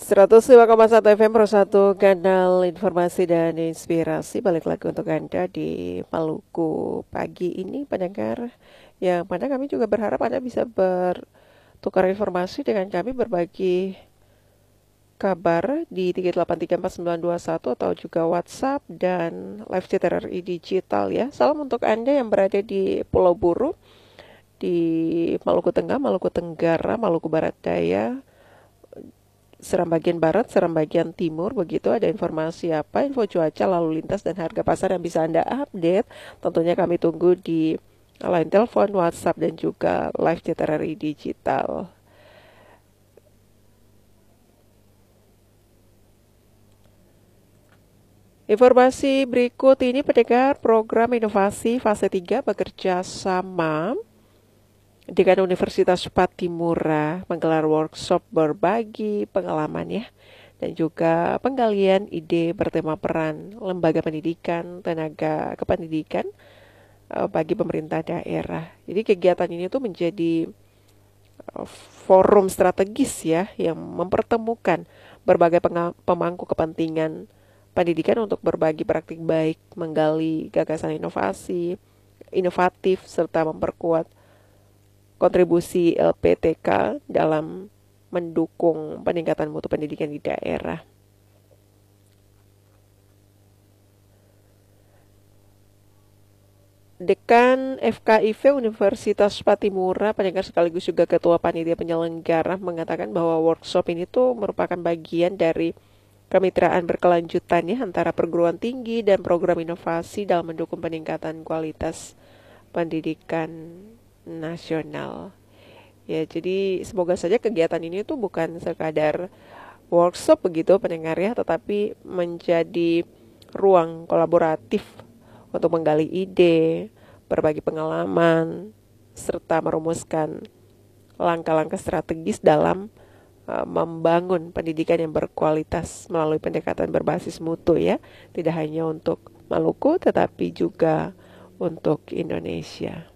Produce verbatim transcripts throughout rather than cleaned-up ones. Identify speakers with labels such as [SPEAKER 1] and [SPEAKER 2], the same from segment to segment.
[SPEAKER 1] seratus lima koma satu F M Pro satu, kanal informasi dan inspirasi. Balik lagi untuk Anda di Maluku pagi ini, pendengar. Yang mana kami juga berharap Anda bisa bertukar informasi dengan kami, berbagi kabar di tiga delapan tiga empat sembilan dua satu atau juga WhatsApp dan live chat R R I Digital ya. Salam untuk Anda yang berada di Pulau Buru, di Maluku Tengah, Maluku Tenggara, Maluku Barat Daya, Seram bagian barat, Seram bagian timur. Begitu, ada informasi apa, info cuaca, lalu lintas, dan harga pasar yang bisa Anda update. Tentunya kami tunggu di line telepon, WhatsApp, dan juga live chat R R I Digital. Informasi berikut ini, pendengar, program inovasi fase tiga bekerja sama dengan Universitas Patimura menggelar workshop berbagi pengalaman ya, dan juga penggalian ide bertema peran lembaga pendidikan, tenaga kependidikan uh, bagi pemerintah daerah. Jadi kegiatan ini tuh menjadi uh, forum strategis ya, yang mempertemukan berbagai pemangku kepentingan pendidikan untuk berbagi praktik baik, menggali gagasan inovasi, inovatif, serta memperkuat kontribusi L P T K dalam mendukung peningkatan mutu pendidikan di daerah. Dekan F K I V Universitas Patimura, pendengar sekaligus juga Ketua Panitia Penyelenggara, mengatakan bahwa workshop ini tuh merupakan bagian dari kemitraan berkelanjutan ya antara perguruan tinggi dan program inovasi dalam mendukung peningkatan kualitas pendidikan nasional. Ya, jadi semoga saja kegiatan ini tuh bukan sekadar workshop begitu pendengar ya, tetapi menjadi ruang kolaboratif untuk menggali ide, berbagi pengalaman, serta merumuskan langkah-langkah strategis dalam uh, membangun pendidikan yang berkualitas melalui pendekatan berbasis mutu ya, tidak hanya untuk Maluku tetapi juga untuk Indonesia.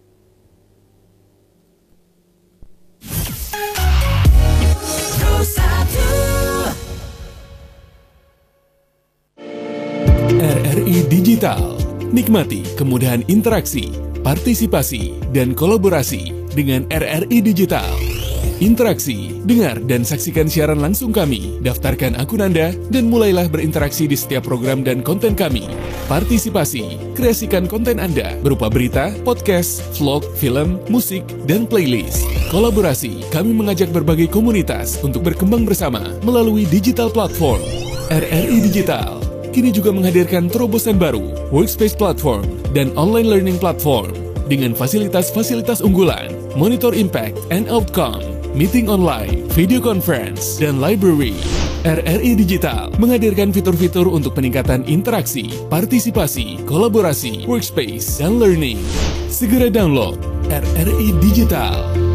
[SPEAKER 2] R R I Digital. Nikmati kemudahan interaksi, partisipasi, dan kolaborasi dengan R R I Digital. Interaksi, dengar dan saksikan siaran langsung kami, daftarkan akun Anda, dan mulailah berinteraksi di setiap program dan konten kami. Partisipasi, kreasikan konten Anda berupa berita, podcast, vlog, film, musik, dan playlist. Kolaborasi, kami mengajak berbagai komunitas untuk berkembang bersama melalui digital platform. R R I Digital kini juga menghadirkan terobosan baru, workspace platform, dan online learning platform dengan fasilitas-fasilitas unggulan, monitor impact and outcome, meeting online, video conference, dan library. R R I Digital menghadirkan fitur-fitur untuk peningkatan interaksi, partisipasi, kolaborasi, workspace, dan learning. Segera download R R I Digital.